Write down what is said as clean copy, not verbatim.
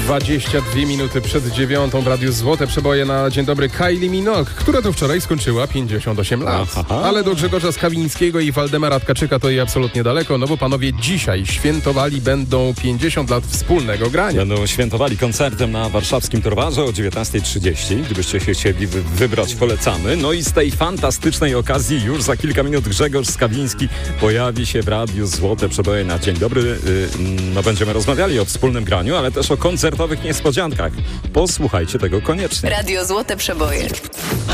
22 minuty przed 9 w Radiu Złote Przeboje na Dzień Dobry Kylie Minogue, która to wczoraj skończyła 58 lat. Aha. Ale do Grzegorza Skawińskiego i Waldemara Tkaczyka to jej absolutnie daleko, no bo panowie dzisiaj świętowali będą 50 lat wspólnego grania. Będą świętowali koncertem na warszawskim Torwarze o 19:30. Gdybyście się chcieli wybrać, polecamy. No i z tej fantastycznej okazji już za kilka minut Grzegorz Skawiński pojawi się w Radiu Złote Przeboje na Dzień Dobry. No będziemy rozmawiali o wspólnym graniu, ale też o koncertowych niespodziankach. Posłuchajcie tego koniecznie. Radio Złote Przeboje.